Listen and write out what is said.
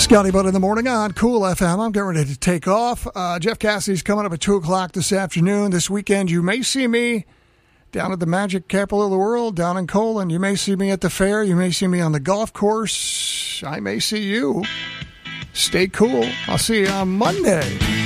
Scotty Butt in the morning on Cool FM. I'm getting ready to take off. Jeff Cassidy's coming up at 2 o'clock this afternoon. This weekend, you may see me down at the magic capital of the world, down in Colon. You may see me at the fair. You may see me on the golf course. I may see you. Stay cool. I'll see you on Monday.